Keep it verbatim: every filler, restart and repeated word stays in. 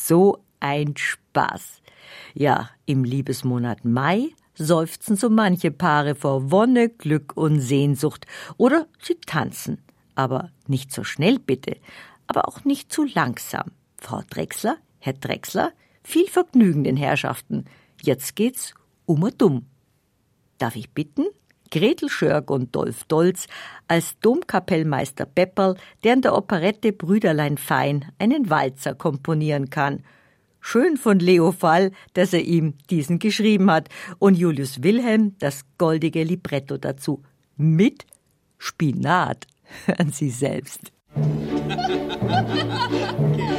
so ein Spaß. Ja, im Liebesmonat Mai seufzen so manche Paare vor Wonne, Glück und Sehnsucht. Oder sie tanzen. Aber nicht so schnell bitte, aber auch nicht zu langsam. Frau Drechsler, Herr Drechsler, viel Vergnügen den Herrschaften. Jetzt geht's um und dumm. Darf ich bitten? Gretel Schörg und Dolf Dolz als Domkapellmeister Bepperl, der in der Operette Brüderlein Fein einen Walzer komponieren kann. Schön von Leo Fall, dass er ihm diesen geschrieben hat, und Julius Wilhelm das goldige Libretto dazu. Mit Spinat. Hören Sie selbst.